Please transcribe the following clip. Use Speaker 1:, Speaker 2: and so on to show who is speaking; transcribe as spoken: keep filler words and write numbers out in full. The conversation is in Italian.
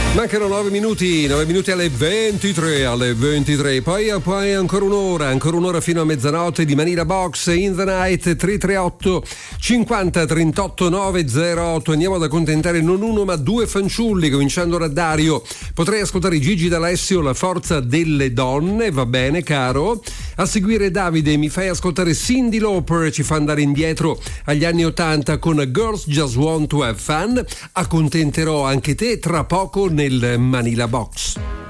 Speaker 1: Mancano nove minuti, nove minuti alle ventitré, alle ventitré, poi, poi ancora un'ora, ancora un'ora fino a mezzanotte di Manila Box in the Night. Tre tre otto cinquanta trentotto novecentotto. Andiamo ad accontentare non uno ma due fanciulli, cominciando da Dario. Potrei ascoltare Gigi D'Alessio, La forza delle donne, va bene caro. A seguire Davide, mi fai ascoltare Cyndi Lauper, ci fa andare indietro agli anni ottanta con Girls Just Want to Have Fun. Accontenterò anche te tra poco nel Manila Box.